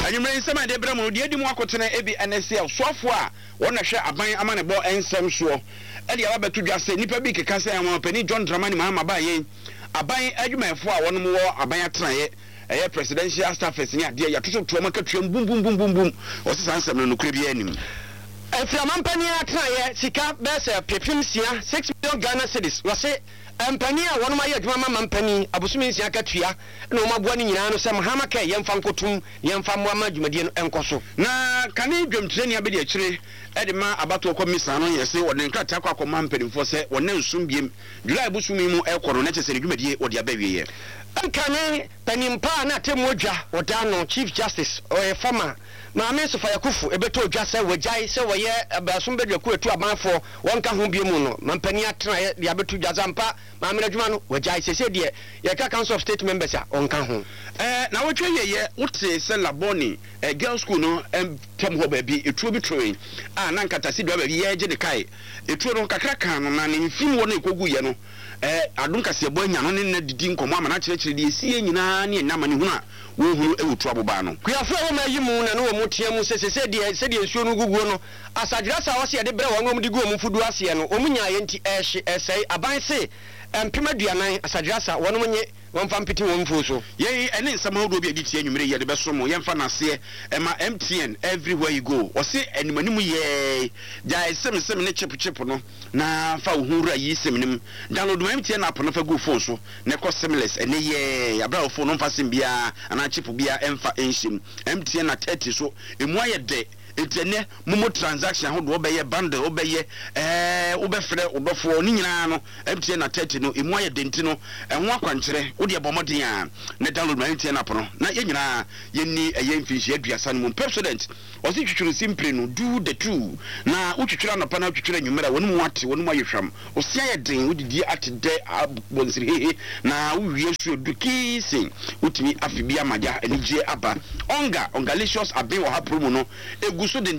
Anyumre nsema de bramo de edi mu akotene ebi NSL soafo a wona hwe aban amane bo ensem so e de ababetu dwase nipa bi keka se amon pani John Dramani Mahama ba yen aban adwumayefo a wono wo aban atraye eye presidential staffers ni ade ya toto to maka twam bum bum bum bum bum o se sansem no kure bi anim Eframan pani atraye sika bese pepim sia 6 million Ghana cedis wose Ampani a wɔn ma yɛ adwuma ma mpani abusumi nsia katua na wɔn aboa ne nyinaa no sɛ Mahama ka yɛmfa nkotum yɛmfa mmoama dwumadie no ɛnkɔ na kane dwamtire ne abedi akyire ɛde ma abato kɔmisa no yɛ se wɔde nkrata akɔ akɔma mpanimfoɔ sɛ wɔne nsum biem July busumi mu ɛkɔ no na kyɛ sɛ ne dwumadie wɔde abawie yɛ nkane panimpa na temu odwa wɔda no Chief Justice ɔyɛ former Maame Sofa Yakufu ebeto odwa sɛ wagyae sɛ wɔyɛ abasom bedwaku etu abanfo wɔnka ho biemu no mampani atena de abeto dwa zampa maame adwuma no wagyae sese de yɛka Council of State members a ɔnka ho na wotwe yeye wote sɛ Laboni girls school no tem ho baabi etuo bi troin na nkatase do baabi yɛgye de kai etuo no kakra kan no na ne mfim wɔ no ekogu ye no adon kase bo anya no ne na didi nkomo ama na kyerɛkyerɛ de esie nyinaa ne nyama ne hu a wo hu ewutu aboba no kuafo wo ma yi mu na no wo mutie mu sese de nsuo no guguo no asadwira sa wo se de brɛ wɔn de gu wɔn fudu ase no omunya yɛ nti ɛhye ɛsɛe aban se mpema duanan asadwira sa wɔn mo nye wɔn fa mpiti wɔn mfo so yɛyi ɛne nsɛm ahodoɔ bi aditie nwumere yɛ de bɛso mo yɛmfa naseɛ ɛma MTN everywhere you go ɔse animanimu yɛ gya sɛm ne chip no na fa wo hu yi sɛmnim download MTN app no fa go phone so na kɔ seamless ɛne yɛ abra phone no mfa sem bia ana chip bia ɛmfa ɛnhyem MTN at 30 so emu ayɛ de etene momo transaction ho do obeye bundle obeye obefre odofo ni nyina no MTN na 30 no emu aye denti no enho akwankyere wo de bomoden a na download my MTN app no na ye nyina ye ni eye mfinhye aduasa no president osi twitwuru simpre no do the two na utwitwura no pa na utwitwura nwumera wonu mu ate wonu mu ayehwam osi aye den wodidi ate de abonsiri hehe na uwie su duki sin utimi afibia maja enije aba ongalicious aben wo ha promo no so den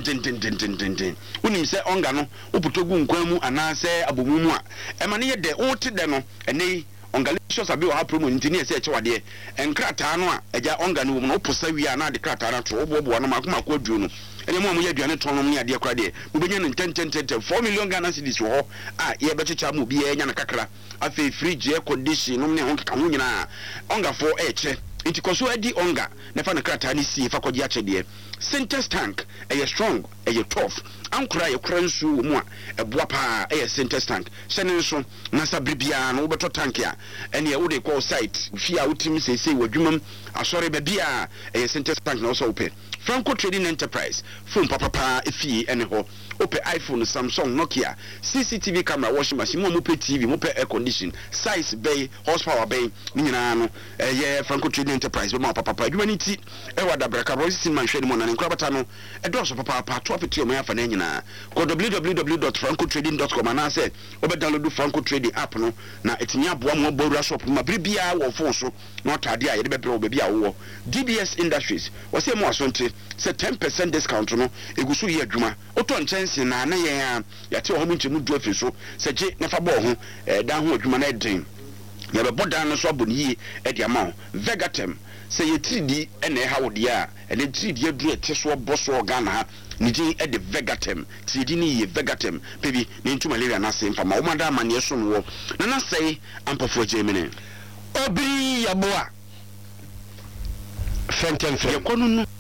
unim se onga no oputogu nkwan mu anase abomumu a ema ne ye de wote de no ene ongalicious abi wa promo ntini ese eche wade enkrata no a eja onga no mu no oposa wi a na de krata na to obobo no makoma ko aduo no ene mo ye aduane ton no ne ade akra de mo benya no 4 million Ghana cedis wo ho a ye bechecha mo bi enya na kakra afi fridge air condition no ne ho ka ho nyina onga fo eche iti koso adi onga na fa na krata ni si fa kodi ache de Syntex tank strong tough ankura ye kura nsu mu a eboa pa Syntex tank hyene nso na sa bribia na wo beto tank a ene ye wo de call site fi a wotim sese wadwumam asore ba bia Syntex tank na so open Franco Trading Enterprise phone papa efie ene ho open iPhone Samsung Nokia CCTV camera washing machine mo pe TV mo pe air condition size bay horsepower bay ni nyina no Franco Trading Enterprise be mo papa adwuma ni ti wada braka bro sin man hwede mo na nkrabata no edoso papa to apeti o me afa na nyina go www.francotrading.com na say obe download Franco Trading app no na etinya aboa mo bowra shop ma bribia wo phone so na otade a ye de be bro bia wo DBS Industries wo say mo asonte say 10% discount no egusu ye adwuma oto nchense na na ye ya te ho mu nchemu du afi so se je na fa bo ho da ho adwuma na edin ya be bodan no so aboni e de ama Vegatem say ye 3D ene ha wo de a ene 3D aduru ete so boso Ghana ha ni din e de Vegatem 3D ni ye Vegatem baby ni ntu malaria na se mfa ma wo mada amane so no na say ampofo Germany obiri yaboa fentem fe ye kono